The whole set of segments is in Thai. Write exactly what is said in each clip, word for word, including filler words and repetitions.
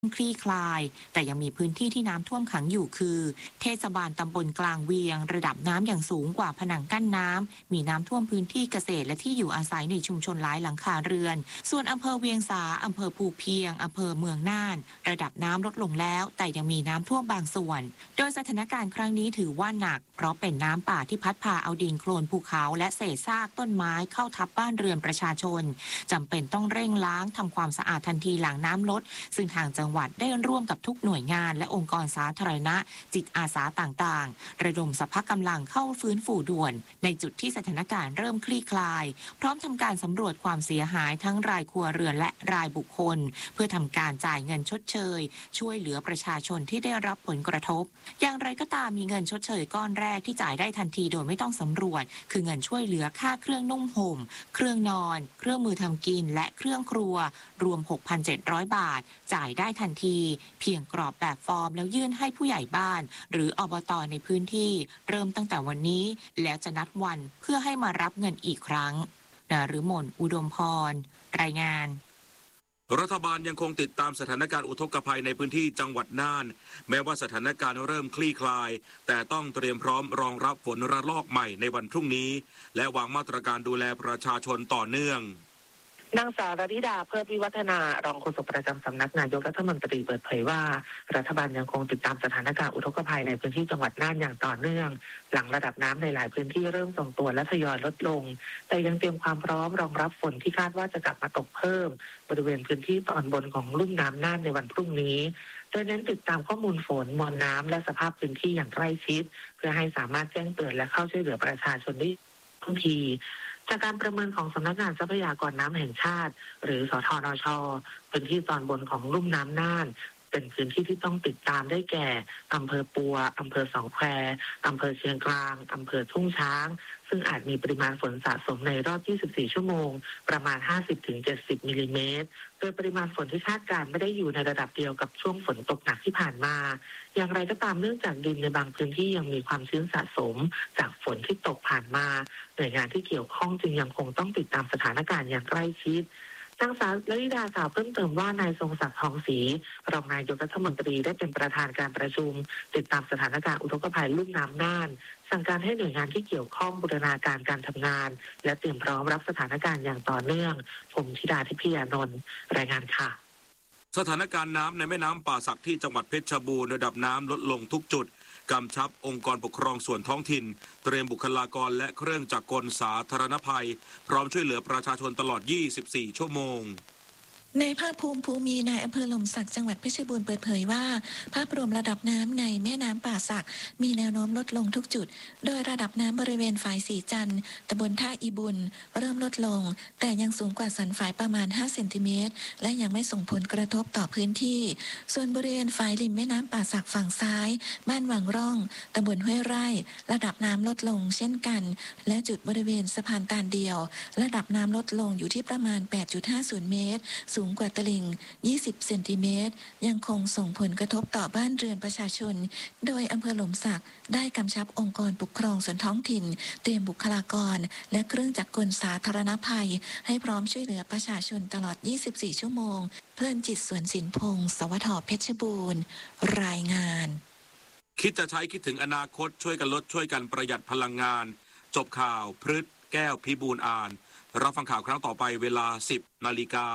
คลี่คลายแต่ยังมีพื้นที่ที่น้ำท่วมขังอยู่คือเทศบาลตำบลกลางเวียงระดับน้ำอย่างสูงกว่าผนังกั้นน้ำมีน้ำท่วมพื้นที่เกษตรและที่อยู่อาศัยในชุมชนหลายหลังคาเรือนส่วนอำเภอเวียงสาอำเภอภูเพียงอำเภอเมืองน่านระดับน้ำลดลงแล้วแต่ยังมีน้ำท่วมบางส่วนโดยสถานการณ์ครั้งนี้ถือว่าหนักเพราะเป็นน้ำป่าที่พัดพาเอาดินโคลนภูเขาและเศษซากต้นไม้เข้าทับบ้านเรือนประชาชนจำเป็นต้องเร่งล้างทำความสะอาดทันทีหลังน้ำลดซึ่งทางจังหวัดได้ร่วมกับทุกหน่วยงานและองค์กรสาธารณะจิตอาสาต่างๆระดมสรรพกำลังเข้าฟื้นฟูด่วนในจุดที่สถานการณ์เริ่มคลี่คลายพร้อมทำการสำรวจความเสียหายทั้งรายครัวเรือนและรายบุคคลเพื่อทำการจ่ายเงินชดเชยช่วยเหลือประชาชนที่ได้รับผลกระทบอย่างไรก็ตามมีเงินชดเชยก้อนแรกที่จ่ายได้ทันทีโดยไม่ต้องสำรวจคือเงินช่วยเหลือค่าเครื่องนุ่งห่มเครื่องนอนเครื่องมือทำกินและเครื่องครัวรวม หกพันเจ็ดร้อย บาทจ่ายได้ทันทีเพียงกรอบแบบฟอร์มแล้วยื่นให้ผู้ใหญ่บ้านหรืออบต.ในพื้นที่เริ่มตั้งแต่วันนี้แล้วจะนัดวันเพื่อให้มารับเงินอีกครั้งนฤมลอุดมพรรายงานรัฐบาลยังคงติดตามสถานการณ์อุทกภัยในพื้นที่จังหวัดน่านแม้ว่าสถานการณ์เริ่มคลี่คลายแต่ต้องเตรียมพร้อมรองรับฝนระลอกใหม่ในวันพรุ่งนี้และวางมาตรการดูแลประชาชนต่อเนื่องนางสาวรธิดาเพิ่มวิวัฒนารองโฆษกประจำสำนักนายกรัฐมนตรีเปิดเผยว่ารัฐบาลยังคงติดตามสถานการณ์อุทกภัยในพื้นที่จังหวัดน่านอย่างต่อเนื่องหลังระดับน้ำในหลายพื้นที่เริ่มทรงตัวและทยอยลดลงแต่ยังเตรียมความพร้อมรองรับฝนที่คาดว่าจะกลับมาตกเพิ่มบริเวณพื้นที่ตอนบนของลุ่มน้ำน่านในวันพรุ่งนี้โดยเน้นติดตามข้อมูลฝนมวลน้ำและสภาพพื้นที่อย่างใกล้ชิดเพื่อให้สามารถแจ้งเตือนและเข้าช่วยเหลือประชาชนได้ทันทีจากการประเมินของสำนักงานทรัพยากรน้ำแห่งชาติหรือสทนช.พื้นที่ตอนบนของลุ่มน้ำน่านเป็นพื้นที่ที่ต้องติดตามได้แก่อำเภอปัวอำเภอสองแควอำเภอเชียงกลางอำเภอทุ่งช้างซึ่งอาจมีปริมาณฝนสะสมในรอบยี่สิบสี่ชั่วโมงประมาณ ห้าสิบถึงเจ็ดสิบ มิลลิเมตรโดยปริมาณฝนที่คาดการณ์ไม่ได้อยู่ในระดับเดียวกับช่วงฝนตกหนักที่ผ่านมาอย่างไรก็ตามเนื่องจากดินในบางพื้นที่ยังมีความชื้นสะสมจากฝนที่ตกผ่านมาหน่วยงานที่เกี่ยวข้องจึงยังคงต้องติดตามสถานการณ์อย่างใกล้ชิดนางสาวลลิดากล่าวเพิ่มเติมว่านายทรงศักดิ์ทองศรีรองนายกรัฐมนตรีได้เป็นประธานการประชุมติดตามสถานการณ์อุทกภัยลุ่มน้ำน่านสั่งการให้หน่วยงานที่เกี่ยวข้องบูรณาการการทำงานและเตรียมพร้อมรับสถานการณ์อย่างต่อเนื่องผมธิดาทิพยานนท์รายงานค่ะสถานการณ์น้ำในแม่น้ำป่าสักที่จังหวัดเพชรบูรณ์ระดับน้ำลดลงทุกจุดกำชับองค์กรปกครองส่วนท้องถิ่นเตรียมบุคลากรและเครื่องจักรกลสาธารณภัยพร้อมช่วยเหลือประชาชนตลอดยี่สิบสี่ชั่วโมงนายภาคภูมิภูมีนายอำเภอหล่มสักจังหวัดเพชรบูรณ์เปิดเผยว่าภาพรวมระดับน้ำในแม่น้ำป่าสักมีแนวโน้มลดลงทุกจุดโดยระดับน้ำบริเวณฝายสีจันทร์ตำบลท่าอีบุญเริ่มลดลงแต่ยังสูงกว่าสันฝายประมาณห้าเซนติเมตรและยังไม่ส่งผลกระทบต่อพื้นที่ส่วนบริเวณฝายริมแม่น้ำป่าสักฝั่งซ้ายบ้านวังร่องตำบลห้วยไร่ระดับน้ำลดลงเช่นกันและจุดบริเวณสะพานตาลเดียวระดับน้ำลดลงอยู่ที่ประมาณ แปดจุดห้าศูนย์ เมตรสูงกว่าตลิ่งยี่สิบเซนติเมตรยังคงส่งผลกระทบต่อบ้านเรือนประชาชนโดยอำเภอหล่มสักได้กำชับองค์กรปกครองส่วนท้องถิ่นเตรียมบุคลากรและเครื่องจักรกลสาธารณภัยให้พร้อมช่วยเหลือประชาชนตลอดยี่สิบสี่ชั่วโมงเพื่อนจิตสวนสินพงศ์สวทเพชรบูรณ์รายงานคิดจะใช้คิดถึงอนาคตช่วยกันลดช่วยกันประหยัดพลังงานจบข่าวพฤษแก้วพิบูลอ่านรับฟังข่าวครั้งต่อไปเวลา สิบ นาฬิกา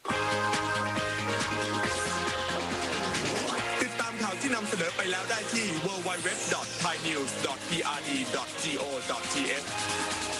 ติดตามข่าวที่นำเสนอไปแล้วได้ที่ ดับเบิลยู ดับเบิลยู ดับเบิลยู ดอท ไทยนิวส์ ดอท พี อาร์ ดี ดอท จี โอ ดอท ที เอช